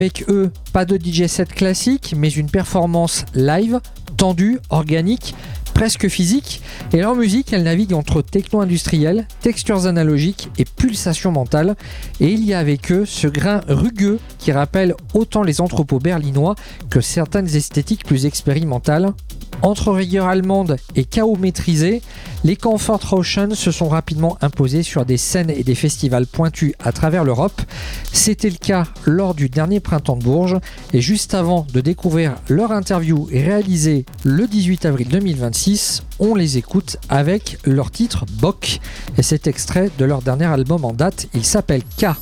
Avec eux, pas de DJ set classique, mais une performance live, tendue, organique, presque physique. Et leur musique, elle navigue entre techno-industriel, textures analogiques et pulsations mentales. Et il y a avec eux ce grain rugueux qui rappelle autant les entrepôts berlinois que certaines esthétiques plus expérimentales. Entre rigueur allemande et chaos maîtrisé, les Comfort Rauschen se sont rapidement imposés sur des scènes et des festivals pointus à travers l'Europe. C'était le cas lors du dernier printemps de Bourges. Et juste avant de découvrir leur interview réalisée le 18 avril 2026, on les écoute avec leur titre Bock. Et cet extrait de leur dernier album en date, il s'appelle K.